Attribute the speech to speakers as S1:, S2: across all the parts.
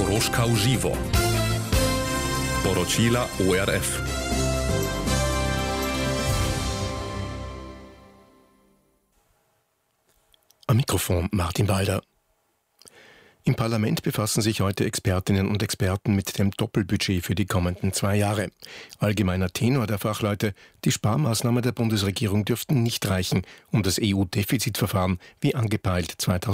S1: Koroška v živo. Poročila ORF.
S2: Am Mikrofon Martin Walder. Im Parlament befassen sich heute Expertinnen und Experten mit dem Doppelbudget für die kommenden 2 Jahre. Allgemeiner Tenor der Fachleute: Die Sparmaßnahmen der Bundesregierung dürften nicht reichen, um das EU-Defizitverfahren wie angepeilt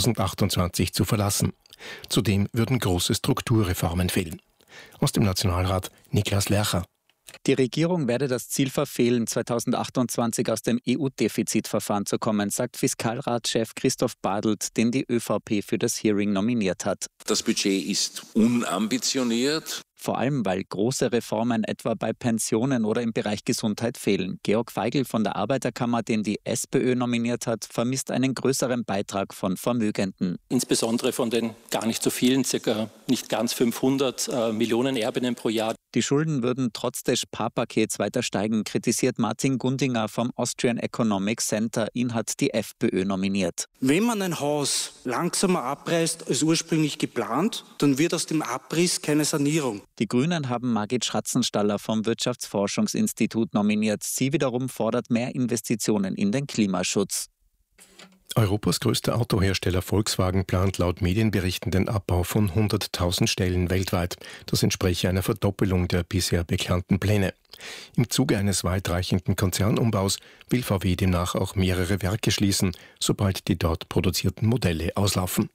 S2: 2028 zu verlassen. Zudem würden große Strukturreformen fehlen. Aus dem Nationalrat Niklas Lercher.
S3: Die Regierung werde das Ziel verfehlen, 2028 aus dem EU-Defizitverfahren zu kommen, sagt Fiskalratschef Christoph Bartelt, den die ÖVP für das Hearing nominiert hat.
S4: Das Budget ist unambitioniert.
S3: Vor allem, weil große Reformen etwa bei Pensionen oder im Bereich Gesundheit fehlen. Georg Feigl von der Arbeiterkammer, den die SPÖ nominiert hat, vermisst einen größeren Beitrag von Vermögenden.
S5: Insbesondere von den gar nicht so vielen, circa nicht ganz 500 Millionen Erbinnen pro Jahr.
S3: Die Schulden würden trotz des Sparpakets weiter steigen, kritisiert Martin Gundinger vom Austrian Economic Center. Ihn hat die FPÖ nominiert.
S6: Wenn man ein Haus langsamer abreißt als ursprünglich geplant, dann wird aus dem Abriss keine Sanierung.
S3: Die Grünen haben Margit Schratzenstaller vom Wirtschaftsforschungsinstitut nominiert. Sie wiederum fordert mehr Investitionen in den Klimaschutz.
S2: Europas größter Autohersteller Volkswagen plant laut Medienberichten den Abbau von 100.000 Stellen weltweit. Das entspreche einer Verdoppelung der bisher bekannten Pläne. Im Zuge eines weitreichenden Konzernumbaus will VW demnach auch mehrere Werke schließen, sobald die dort produzierten Modelle auslaufen.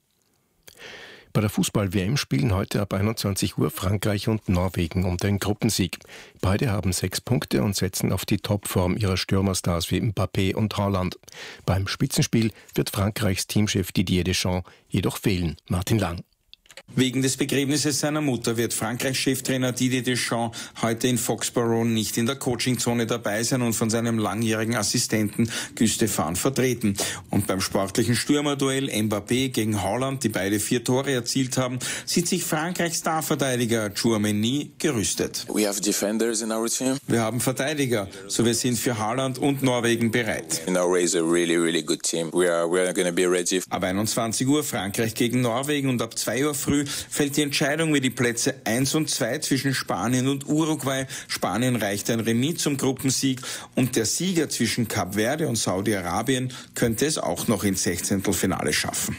S2: Bei der Fußball-WM spielen heute ab 21 Uhr Frankreich und Norwegen um den Gruppensieg. Beide haben 6 Punkte und setzen auf die Topform ihrer Stürmerstars wie Mbappé und Haaland. Beim Spitzenspiel wird Frankreichs Teamchef Didier Deschamps jedoch fehlen. Martin Lang.
S7: Wegen des Begräbnisses seiner Mutter wird Frankreichs Cheftrainer Didier Deschamps heute in Foxborough nicht in der Coachingzone dabei sein und von seinem langjährigen Assistenten Guy Stéphane vertreten. Und beim sportlichen Stürmerduell Mbappé gegen Haaland, die beide 4 Tore erzielt haben, sieht sich Frankreichs Starverteidiger Tchouaméni gerüstet.
S4: We have defenders in our team.
S7: Wir haben Verteidiger, so wir sind für Haaland und Norwegen bereit.
S4: Norway is a really good team. We are going to be ready.
S7: Ab 21 Uhr Frankreich gegen Norwegen und ab 2 Uhr früh fällt die Entscheidung wie die Plätze 1 und 2 zwischen Spanien und Uruguay. Spanien reicht ein Remis zum Gruppensieg und der Sieger zwischen Kap Verde und Saudi-Arabien könnte es auch noch ins Sechzehntelfinale schaffen.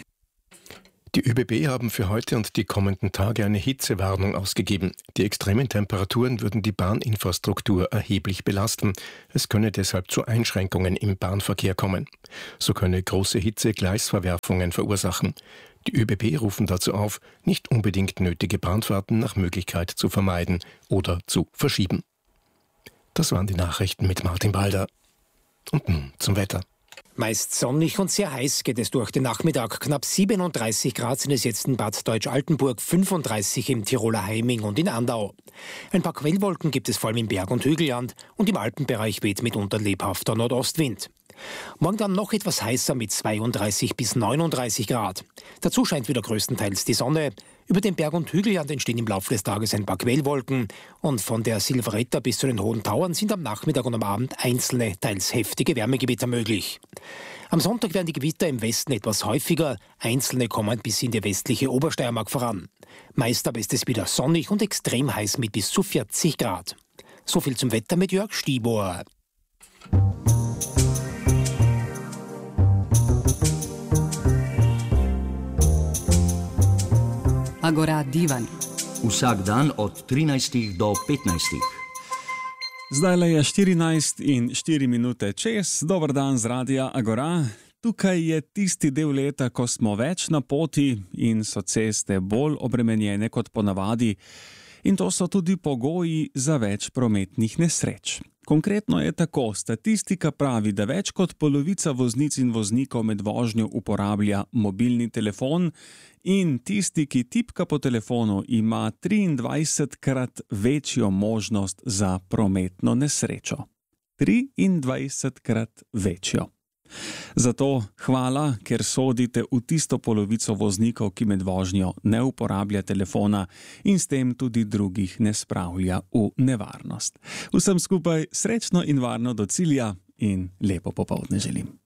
S2: Die ÖBB haben für heute und die kommenden Tage eine Hitzewarnung ausgegeben. Die extremen Temperaturen würden die Bahninfrastruktur erheblich belasten. Es könne deshalb zu Einschränkungen im Bahnverkehr kommen. So könne große Hitze Gleisverwerfungen verursachen. Die ÖBB rufen dazu auf, nicht unbedingt nötige Bahnfahrten nach Möglichkeit zu vermeiden oder zu verschieben. Das waren die Nachrichten mit Martin Walder. Und nun zum Wetter.
S8: Meist sonnig und sehr heiß geht es durch den Nachmittag. Knapp 37 Grad sind es jetzt in Bad Deutsch-Altenburg, 35 im Tiroler Heiming und in Andau. Ein paar Quellwolken gibt es vor allem im Berg- und Hügelland und im Alpenbereich weht mitunter lebhafter Nordostwind. Morgen dann noch etwas heißer mit 32 bis 39 Grad. Dazu scheint wieder größtenteils die Sonne. Über den Berg- und Hügelland entstehen im Laufe des Tages ein paar Quellwolken. Und von der Silvretta bis zu den Hohen Tauern sind am Nachmittag und am Abend einzelne, teils heftige Wärmegewitter möglich. Am Sonntag werden die Gewitter im Westen etwas häufiger. Einzelne kommen bis in die westliche Obersteiermark voran. Meist aber ist es wieder sonnig und extrem heiß mit bis zu 40 Grad. So viel zum Wetter mit Jörg Stibor.
S9: Agora Divan. Vsak dan od 13 do 15.
S10: Zdajle je 14 in 4 minute čez. Dober dan z radia Agora. Tukaj je tisti del leta, ko smo več na poti in so ceste bolj obremenjene kot ponavadi. In to so tudi pogoji za več prometnih nesreč. Konkretno je tako, statistika pravi, da več kot polovica voznic in voznikov med vožnjo uporablja mobilni telefon in tisti, ki tipka po telefonu, ima 23-krat večjo možnost za prometno nesrečo. 23-krat večjo. Zato hvala, ker sodite v tisto polovico voznikov, ki med vožnjo ne uporablja telefona in s tem tudi drugih ne spravlja v nevarnost. Vsem skupaj srečno in varno do cilja in lepo popoldne želim.